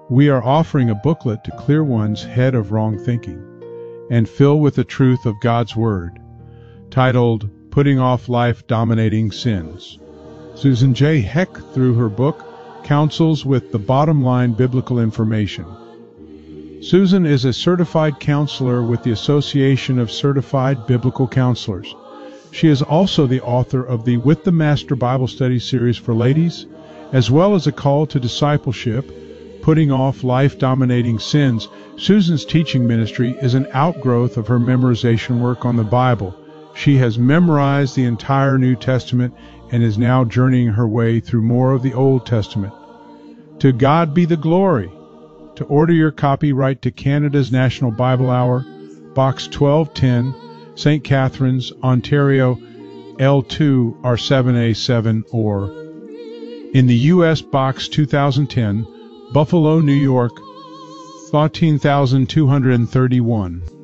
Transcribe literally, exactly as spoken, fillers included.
We are offering a booklet to clear one's head of wrong thinking and fill with the truth of God's Word, titled Putting Off Life-Dominating Sins. Susan J. Heck, through her book, counsels with the bottom-line biblical information. Susan is a certified counselor with the Association of Certified Biblical Counselors. She is also the author of the With the Master Bible Study series for ladies, as well as a call to discipleship, Putting Off Life-Dominating Sins. Susan's teaching ministry is an outgrowth of her memorization work on the Bible. She has memorized the entire New Testament and is now journeying her way through more of the Old Testament. To God be the glory. To order your copy, write to Canada's National Bible Hour, Box twelve ten, Saint Catharines, Ontario, L two R seven A seven, or in the U S Box two thousand ten, Buffalo, New York, fourteen thousand two hundred thirty-one.